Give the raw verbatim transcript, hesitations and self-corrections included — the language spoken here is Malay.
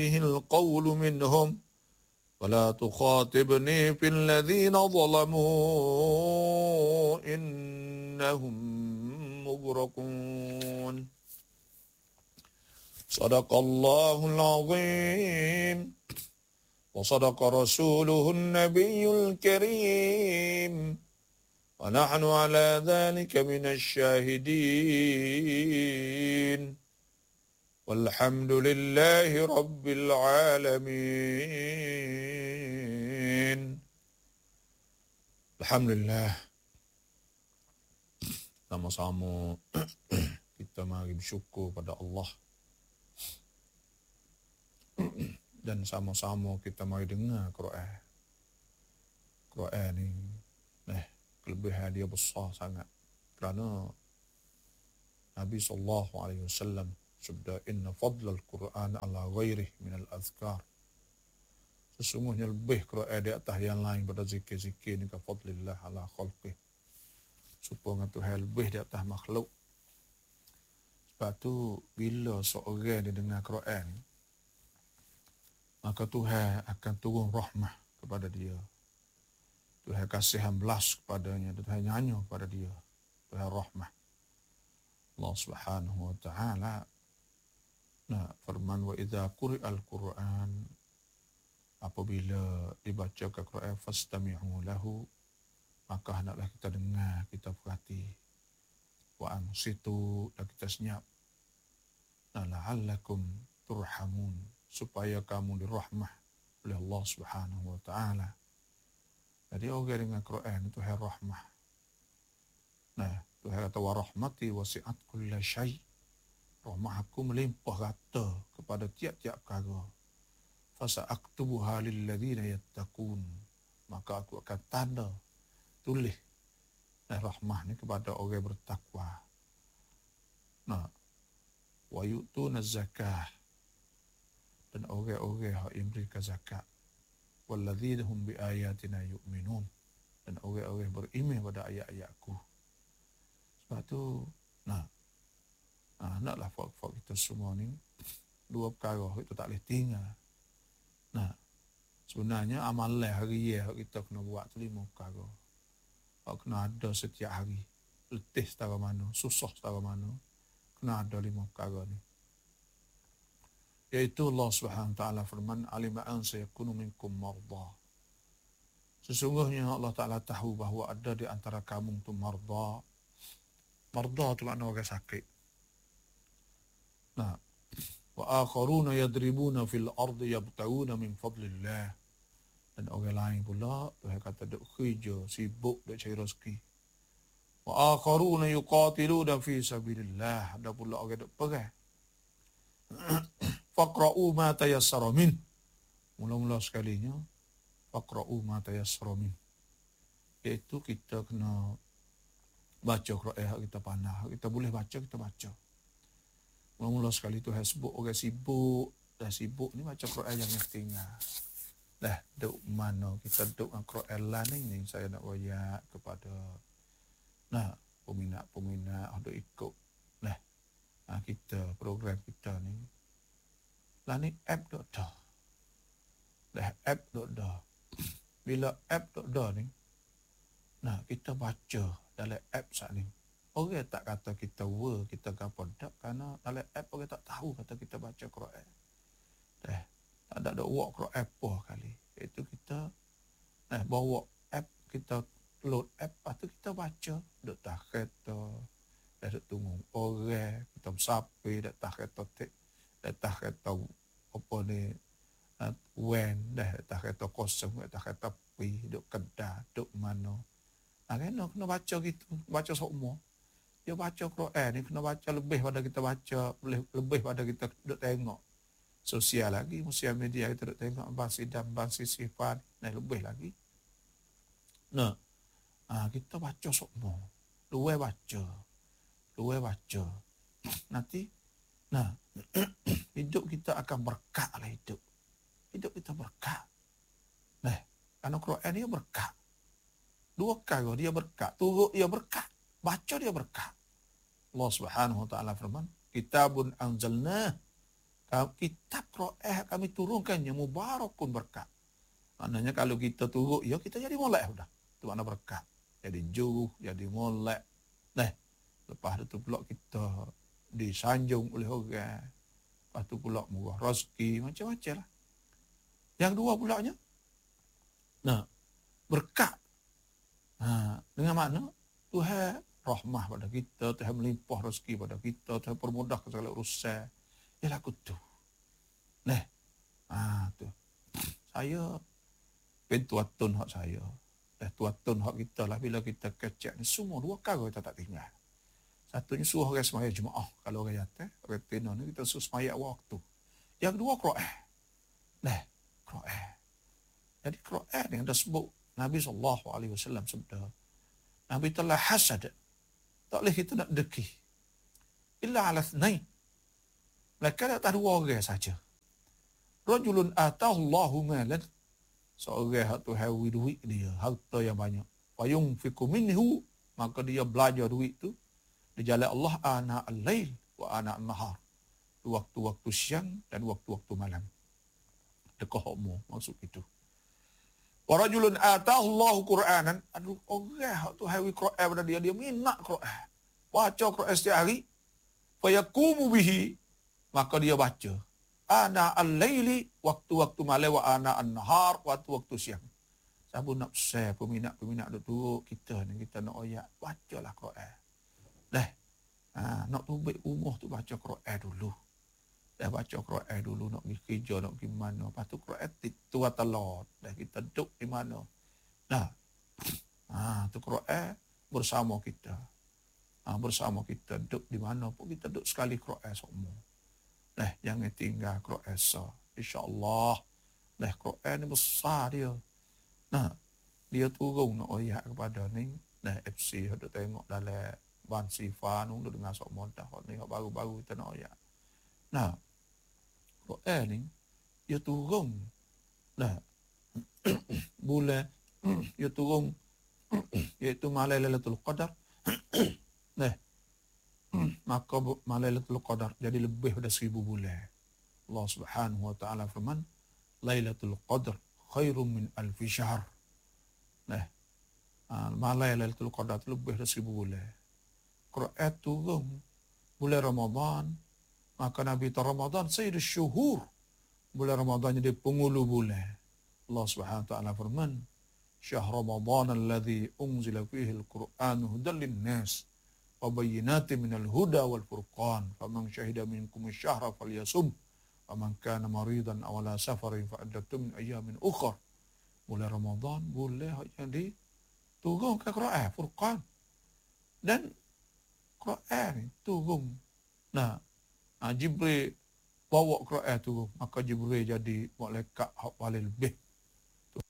القول منهم ولا تخاطبني في الذين ظلموا إنهم مغرقون صدق الله العظيم وصدق رسوله النبي الكريم ونحن على ذلك من الشاهدين والحمد لله رب العالمين. Alhamdulillah, sama-sama kita mari bersyukur pada Allah dan sama-sama kita mari dengar Quran. Quran ni, eh, kelebihan dia besar sangat kerana Nabi sallallahu alaihi wasallam sabda inna fadlal Quran ala ghairih minal azkar. Sesungguhnya lebih Quran di atas yang lain pada zikir-zikir ni ka fadlillah ala khalqih. Supaya Tuhan lebih di atas makhluk. Sebab tu bila seorang dia dengar Quran, maka Tuhan akan turun rahmah kepada dia. Tuhan kasih belas kepadanya, Tuhan nyanyi kepada dia. Tuhan rahmah. Allah Subhanahu wa taala nah firman wa idza quri'al Qur'an, apabila dibaca ke Quran fastami'u lahu, maka hendaklah kita dengar, kita perhati. Wa ansitu, dan kita senyap. Nah, la'allakum turhamun, supaya kamu dirahmah oleh Allah Subhanahu wa taala. Jadi orang dengan Quran itu hai rahmah. Nah, Tuhan kata wa rahmati wasi'at kulla syai'. Rahmah aku melimpah rata kepada tiap-tiap perkara. Fasa'aktubuha lilladzina yattaqun, maka aku akan tanda tulis nah, rahmah ni kepada orang bertakwa. Nah, wa yu'tuna zakah, dan orang-orang yang memberikan zakat. Walladzina hum bi ayatina yu'minun, dan orang-orang beriman pada ayat-ayatku. Sebab tu, nah, nah naklah fak-fak kita semua ni dua perkara kita tak boleh tinggal. Nah, sebenarnya amalan hari yang kita kena buat tu lima perkara. Kalau kena ada setiap hari, letih setara mana, susah setara mana, kena ada lima perkara ni. Iaitu Allah Subhanahu wa taala firman, alima an sayakunu minkum marda. Sesungguhnya Allah Taala tahu bahawa ada di antara kamu tu marda. Marda tu makna orang sakit. Nah, wa akharuna yadribuna fil ardi yabtaguna min fadlillah. Dan orang lain pula Tuhan kata duk kerja, sibuk duk cari rezeki. Wa akharuna yuqatiluna fi sabilillah. Ada pula orang duk perang. Faqra'u ma tayassara min. Mula-mula sekalinya faqra'u ma tayassara min. Iaitu kita kena baca Quran, kita panah, kita boleh baca, kita baca. Mula-mula sekali tu saya sebut orang sibuk, dah sibuk ni baca Quran jangan tinggal. Dah duk mana kita duk dengan Quran lah ni, ni saya nak royak kepada nah peminat-peminat ada ikut nah, nah kita program kita ni. Lah ni app dok dah. Dah app dok dah. Bila app dok dah ni, nah kita baca dalam app saat ni. Orang tak kata kita were, kita apa tak, kerana dalam app orang tak tahu kata kita baca Quran. Dah, tak ada ada work Quran apa kali. Itu kita eh bawa app, kita load app, lepas tu kita baca, duk tak kereta, dah duk tunggu orang, kita bersapi, dah tak kereta tek, dah tak kereta apa ni, uh, when, dah tak kereta kosong, dah tak kereta pi, duk kedah, duk mana. Nah, kena, kena baca gitu, baca semua. Dia baca Quran ni kena baca lebih pada kita baca, lebih pada kita duk tengok. Sosial lagi, sosial media kita duk tengok bangsi dan bangsi sifat, nah lebih lagi. Nah, ah, kita baca semua. Luai baca. Luai baca. Nanti, nah, hidup kita akan berkah lah hidup. Hidup kita berkah. Nah, kerana Quran dia berkah. Dua perkara dia berkah. Turut dia berkah. Baca dia berkah. Allah Subhanahu wa taala firman, kitabun anzalna, kitab Quran kami turunkannya mubarakun berkat. Maknanya kalau kita turut, ya kita jadi molek sudah. Itu makna berkat. Jadi juh, jadi molek. Nah, lepas itu pula kita disanjung oleh orang. Lepas itu pula murah rezeki, macam-macam lah. Yang dua pulaknya, nah, berkat. Ha, dengan makna, Tuhan rahmah pada kita, Tuhan melimpah rezeki pada kita, Tuhan permudah segala urusan. Ialah aku tu. Nah, ha, tu. Saya, pentuatun hak saya. Dah tuatun hak kita lah bila kita kecek ni. Semua dua kali kita tak tinggal. Satunya suruh orang semaya jemaah. Kalau orang jatuh, orang tena ni kita suruh semaya waktu. Yang kedua, Quran. Nah, Quran. Jadi Quran yang dah sebut Nabi sallallahu alaihi wasallam sabda. Nabi telah hasad. Tak boleh kita nak deki. Illa ala thnain. Mereka tak dua orang saja. Rajulun atahullahu malan. Seorang yang Tuhan beri duit dia, harta yang banyak. Wa yunfiqu minhu, maka dia belajar duit tu di jalan Allah ana al-lail wa ana an-nahar. Waktu-waktu siang dan waktu-waktu malam. Dekah umur maksud itu. Wa rajulun atahullahu Qur'anan, aduh orang yang Tuhan beri Quran pada dia, dia minat Quran. Baca Quran setiap hari. Fa yaqumu bihi, maka dia baca. Ana al-laili, waktu-waktu malam, wa ana an-nahar, waktu-waktu siang. Siapa nak share peminat-peminat tu kita ni, kita nak ayat, bacalah Quran. Dah, ha, nak tubik umur tu baca Quran dulu. Dah baca Quran dulu, nak pergi kerja, nak pergi mana. Lepas tu Quran tu atalot. Dah kita duduk di mana. Dah, ha, tu Quran bersama kita. Ha, bersama kita duduk di mana pun, kita duduk sekali Quran semua. Nah, jangan tinggal Quran sah. InsyaAllah. Nah, Quran ni besar dia. Nah, dia turun nak ayat kepada ni. Nah, F C ada tengok dalam ban sifan, dia dengar sok modah. Ni baru-baru kita nak ayat. Nah, Quran ni, dia turun. Nah, bulan, dia turun, iaitu malam Lailatul Qadar. Nah, maka Lailatul Qadar jadi lebih pada seribu bulan. Allah Subhanahu wa taala firman, Lailatul Qadar khairum min alfi syahr. Nah, malam Lailatul Qadar itu lebih dari seribu bulan. Quran turun bulan Ramadan, maka Nabi ta Ramadan sayyidus syuhur. Bulan Ramadan jadi penghulu bulan. Allah Subhanahu wa taala firman, syahr Ramadan alladhi unzila fihi al-Qur'an hudan lin-nas wa bayyinatin minal huda wal furqan faman syahida minkum asy-syahra falyasum wa man kana maridan aw ala safarin fa iddatun min ayyamin ukhra. Bulan Ramadan boleh yang diturunkan Quran Furqan, dan Quran turun. Nah, Jibril bawa Quran turun, maka Jibril jadi malaikat hak paling lebih